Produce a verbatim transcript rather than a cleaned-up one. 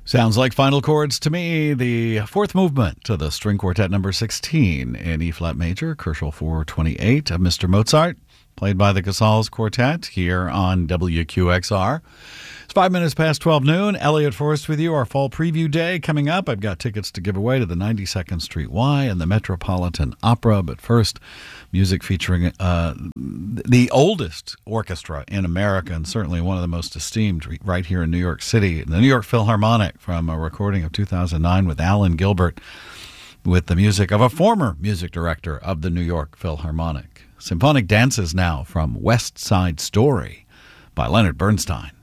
Sounds like final chords to me. The fourth movement to the string quartet number sixteen in E-flat major, Kochel four twenty-eight of Mister Mozart, played by the Casals Quartet here on W Q X R. It's five minutes past twelve noon. Elliot Forrest with you. Our fall preview day coming up. I've got tickets to give away to the ninety-second Street Y and the Metropolitan Opera. But first, music featuring uh, the oldest orchestra in America and certainly one of the most esteemed right here in New York City, the New York Philharmonic, from a recording of two thousand nine with Alan Gilbert, with the music of a former music director of the New York Philharmonic. Symphonic dances now from West Side Story by Leonard Bernstein.